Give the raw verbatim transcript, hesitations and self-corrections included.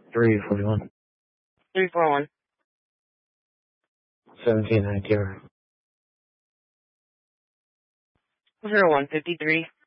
three forty-one. three four one. seventeen ninety. zero one fifty-three.